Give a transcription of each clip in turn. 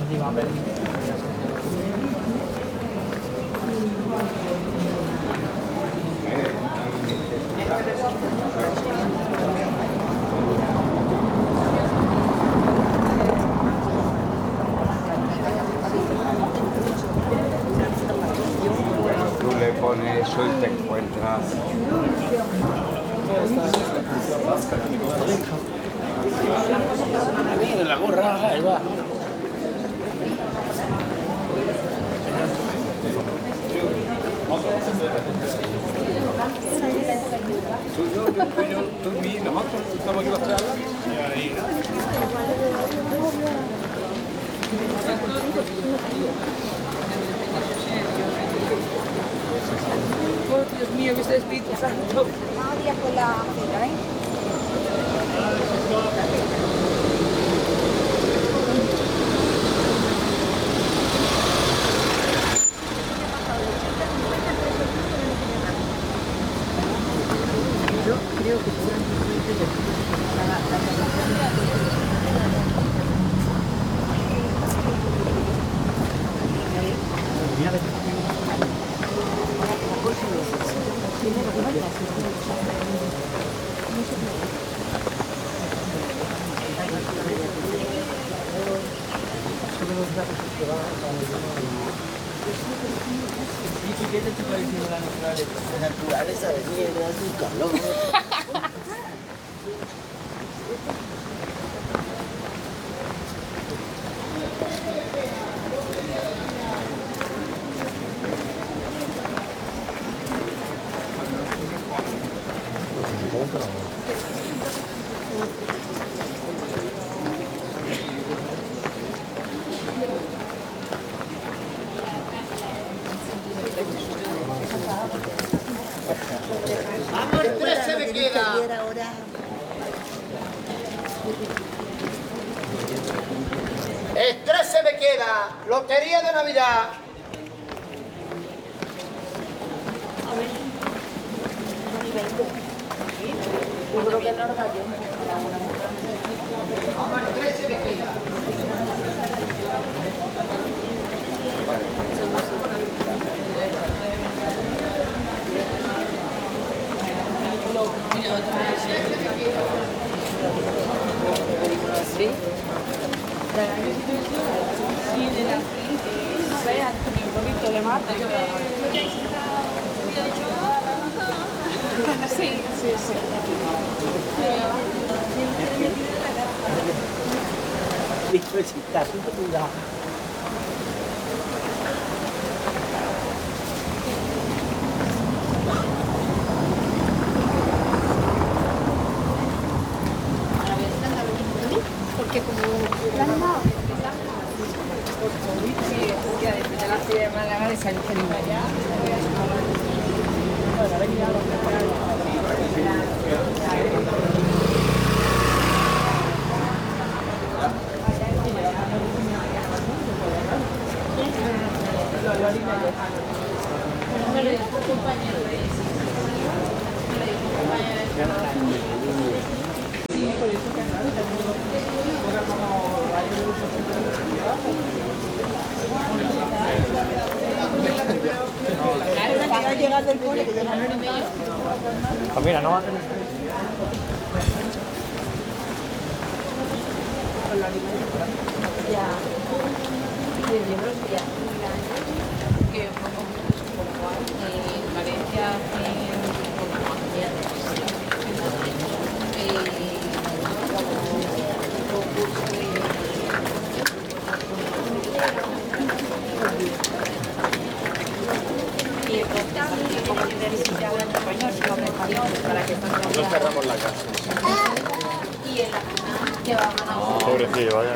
Tú le pones eso y te encuentras. La gorra, ahí va. Nosotros estamos aquí los tres hablando. Oh, Dios mío, que se Espíritu Santo. María con la cena, ¿eh? Yo creo que ¿Y qué te está pareciendo la naturaleza? La naturaleza de mierda, azúcar, loco. Tres se me queda. Estrés se me queda. Lotería de Navidad. seguro que no lo gallo. Tres se me queda. ¿Sí? Un poquito de mate. Sí, sí, sí. Listo, está súper cuidado. Porque como la han dado. Sí, ya después de la ciudad de Málaga de San Jerónimo. Para llegar del cole, que ya no Pues mira, no va a tener. ya. Que Valencia Nosotros cerramos la casa. Pobrecillo, vaya.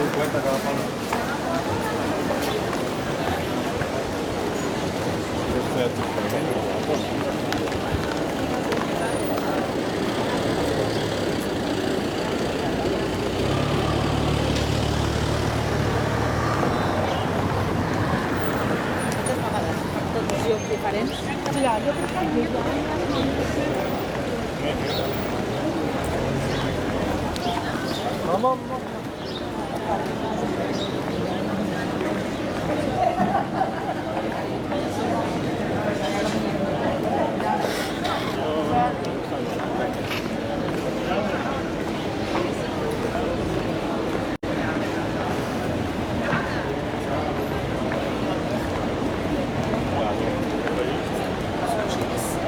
50 cada palo. Tots llocs diferents. Mira, yo creo que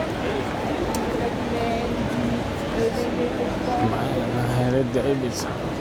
Harry Davidson.